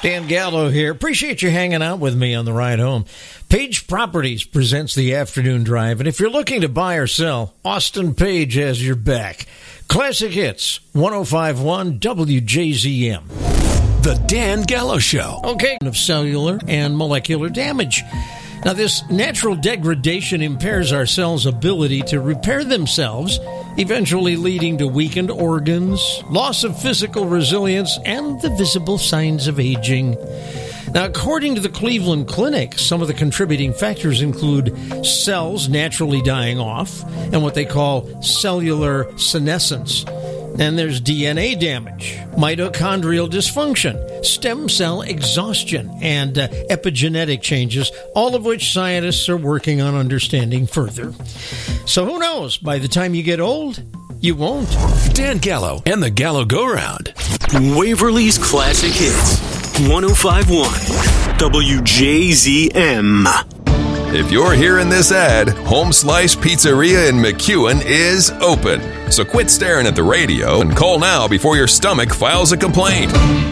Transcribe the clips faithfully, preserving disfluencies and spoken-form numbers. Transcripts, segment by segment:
Dan Gallo here. Appreciate you hanging out with me on the ride home. Page Properties presents the afternoon drive, and if you're looking to buy or sell, Austin Page has your back. Classic Hits, one oh five point one W J Z M. The Dan Gallo Show. Okay, of cellular and molecular damage. Now, this natural degradation impairs our cells' ability to repair themselves, eventually leading to weakened organs, loss of physical resilience, and the visible signs of aging. Now, according to the Cleveland Clinic, some of the contributing factors include cells naturally dying off and what they call cellular senescence. Then there's D N A damage, mitochondrial dysfunction, stem cell exhaustion, and uh, epigenetic changes, all of which scientists are working on understanding further. So who knows? By the time you get old, you won't. Dan Gallo and the Gallo Go-Round. Waverly's Classic Hits. one oh five point one W J Z M. If you're hearing this ad, Home Slice Pizzeria in McEwen is open. So quit staring at the radio and call now before your stomach files a complaint.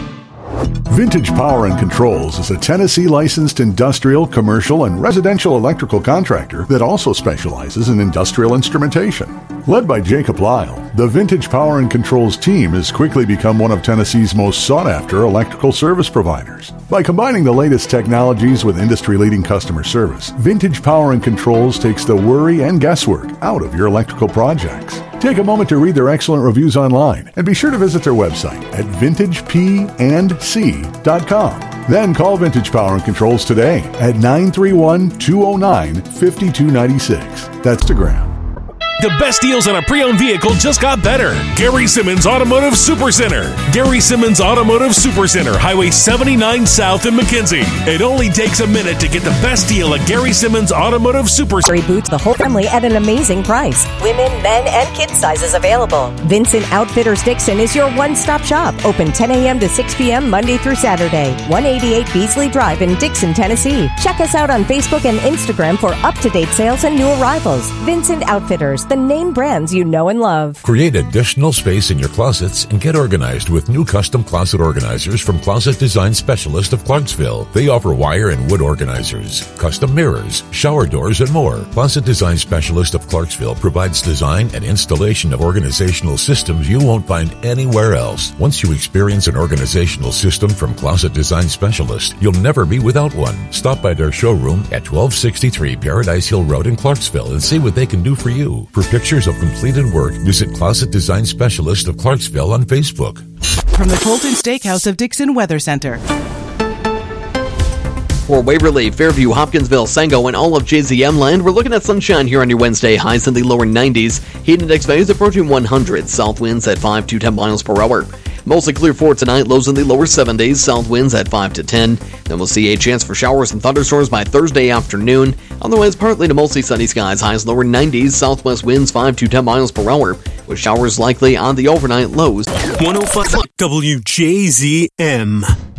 Vintage Power and Controls is a Tennessee licensed industrial, commercial, and residential electrical contractor that also specializes in industrial instrumentation. Led by Jacob Lyle, the Vintage Power and Controls team has quickly become one of Tennessee's most sought-after electrical service providers. By combining the latest technologies with industry-leading customer service, Vintage Power and Controls takes the worry and guesswork out of your electrical projects. Take a moment to read their excellent reviews online and be sure to visit their website at vintage p and c dot com. Then call Vintage Power and Controls today at nine three one, two oh nine, five two nine six. That's Instagram. The best deals on a pre-owned vehicle just got better. Gary Simmons Automotive Supercenter. Gary Simmons Automotive Supercenter, Highway seventy-nine South in McKenzie. It only takes a minute to get the best deal at Gary Simmons Automotive Supercenter. Boots the whole family at an amazing price. Women, men, and kid sizes available. Vincent Outfitters Dixon is your one-stop shop. Open ten a.m. to six p.m. Monday through Saturday. one eighty-eight Beasley Drive in Dixon, Tennessee. Check us out on Facebook and Instagram for up-to-date sales and new arrivals. Vincent Outfitters, the name brands you know and love. Create additional space in your closets and get organized with new custom closet organizers from Closet Design Specialist of Clarksville. They offer wire and wood organizers, custom mirrors, shower doors, and more. Closet Design Specialist of Clarksville provides design and installation of organizational systems you won't find anywhere else. Once you experience an organizational system from Closet Design Specialist, you'll never be without one. Stop by their showroom at twelve sixty-three Paradise Hill Road in Clarksville and see what they can do for you. For pictures of completed work, visit Closet Design Specialist of Clarksville on Facebook. From the Colton Steakhouse of Dixon Weather Center. For Waverly, Fairview, Hopkinsville, Sango, and all of J Z M land, we're looking at sunshine here on your Wednesday. Highs in the lower nineties. Heat index values approaching one hundred. South winds at five to ten miles per hour. Mostly clear for tonight. Lows in the lower seventies. South winds at five to ten. Then we'll see a chance for showers and thunderstorms by Thursday afternoon. Otherwise, partly to mostly sunny skies. Highs lower nineties. Southwest winds five to ten miles per hour, with showers likely on the overnight lows. one oh five W J Z M.